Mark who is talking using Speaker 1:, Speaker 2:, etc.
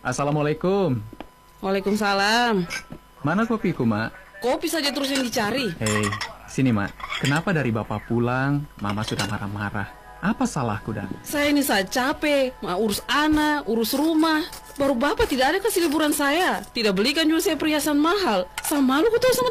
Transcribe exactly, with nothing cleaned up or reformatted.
Speaker 1: Assalamualaikum.
Speaker 2: Waalaikumsalam.
Speaker 1: Mana kopiku, Mak?
Speaker 2: Kopi saja terus yang dicari.
Speaker 1: Hei, sini, Mak. Kenapa dari Bapak pulang, Mama sudah marah-marah? Apa salahku, Dan?
Speaker 2: Saya ini saja capek, mau urus anak, urus rumah. Baru Bapak tidak ada kasih liburan saya. Tidak belikan juga saya perhiasan mahal. Sama malu ku tahu sama